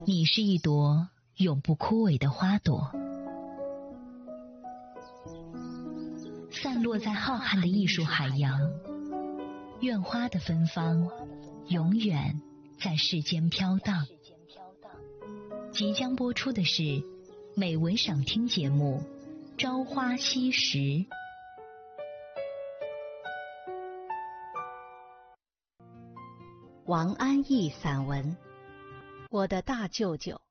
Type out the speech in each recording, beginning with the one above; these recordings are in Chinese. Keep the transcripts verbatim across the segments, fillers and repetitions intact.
你是一朵永不枯萎的花朵，散落在浩瀚的艺术海洋。愿花的芬芳永远在世间飘荡。即将播出的是美文赏听节目《朝花夕拾》。 王安忆散文。我的大舅舅。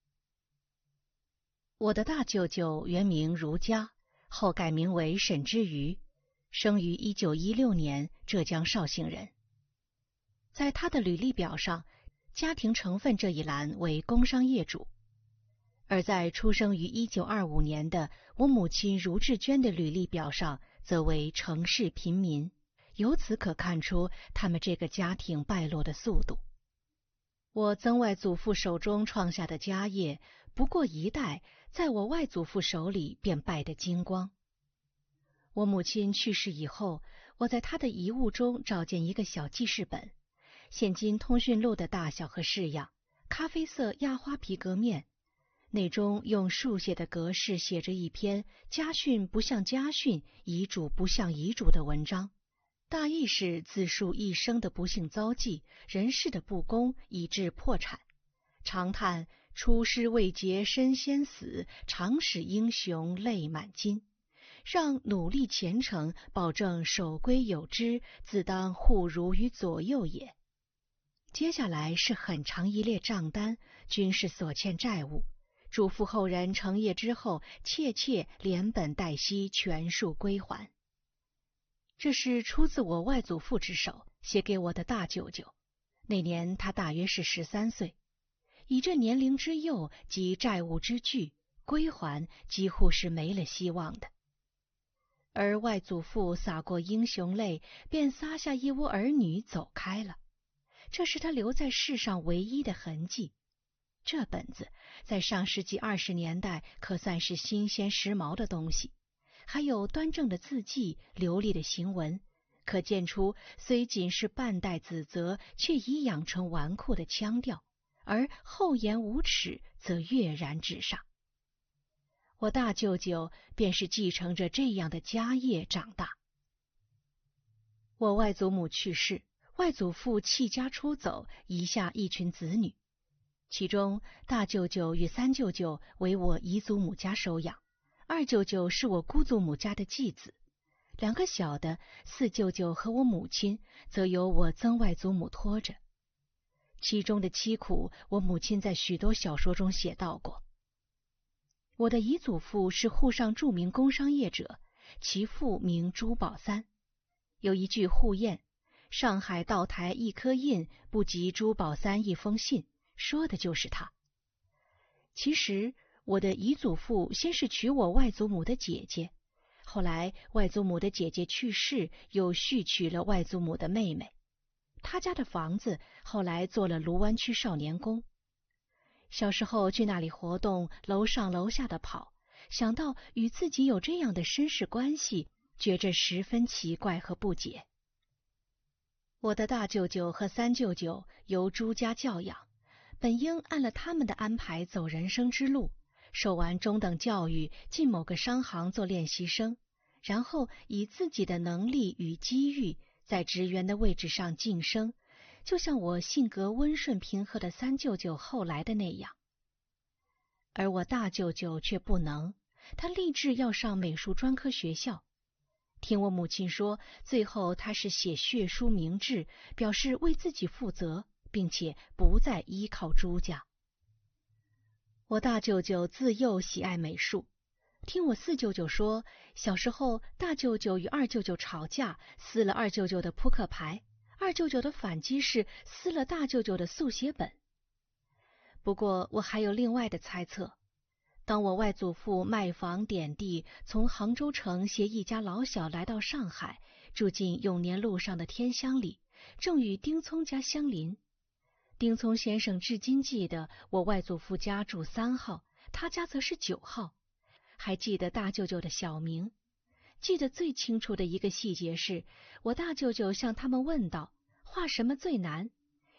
我的大舅舅原名儒家，后改名为沈之瑜，生于一九一六年，浙江绍兴人。在他的履历表上，家庭成分这一栏为工商业主，而在出生于一九二五年的我母亲儒志娟的履历表上，则为城市贫民。由此可看出他们这个家庭败落的速度。我曾外祖父手中创下的家业，不过一代，在我外祖父手里便败得精光。我母亲去世以后，我在她的遗物中找见一个小记事本，现今通讯录的大小和式样，咖啡色压花皮革面，内中用竖写的格式写着一篇家训不像家训，遗嘱不像遗嘱的文章。大意是自述一生的不幸遭际，人世的不公，以致破产。长叹出师未捷身先死，常使英雄泪满襟。让努力虔诚，保证守规有之，自当护儒于左右也。接下来是很长一列账单，均是所欠债务，嘱咐后人成业之后，切切连本带息全数归还。这是出自我外祖父之手，写给我的大舅舅。那年他大约是十三岁，以这年龄之幼及债务之巨，归还几乎是没了希望的。而外祖父洒过英雄泪，便撒下一窝儿女走开了，这是他留在世上唯一的痕迹。这本子在上世纪二十年代可算是新鲜时髦的东西。还有端正的字迹，流利的行文，可见出虽仅是半代子泽，却已养成纨绔的腔调，而厚颜无耻则跃然纸上。我大舅舅便是继承着这样的家业长大。我外祖母去世，外祖父弃家出走，遗下一群子女，其中大舅舅与三舅舅为我姨祖母家收养，二舅舅是我姑祖母家的继子，两个小的四舅舅和我母亲则由我曾外祖母托着。其中的凄苦，我母亲在许多小说中写到过。我的姨祖父是沪上著名工商业者，其父名朱宝三。有一句互谚：上海道台一颗印，不及朱宝三一封信，说的就是他。其实我的姨祖父先是娶我外祖母的姐姐，后来外祖母的姐姐去世，又续娶了外祖母的妹妹。他家的房子后来做了卢湾区少年宫。小时候去那里活动，楼上楼下的跑，想到与自己有这样的身世关系，觉着十分奇怪和不解。我的大舅舅和三舅舅由朱家教养，本应按了他们的安排走人生之路，受完中等教育，进某个商行做练习生，然后以自己的能力与机遇，在职员的位置上晋升，就像我性格温顺平和的三舅舅后来的那样。而我大舅舅却不能，他立志要上美术专科学校。听我母亲说，最后他是写血书明志，表示为自己负责，并且不再依靠朱家。我大舅舅自幼喜爱美术，听我四舅舅说，小时候大舅舅与二舅舅吵架，撕了二舅舅的扑克牌，二舅舅的反击是撕了大舅舅的速写本。不过我还有另外的猜测，当我外祖父卖房点地，从杭州城携一家老小来到上海，住进永年路上的天香里，正与丁聪家相邻。丁聪先生至今记得我外祖父家住三号，他家则是九号，还记得大舅舅的小名。记得最清楚的一个细节是，我大舅舅向他们问道，画什么最难？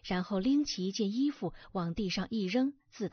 然后拎起一件衣服往地上一扔，自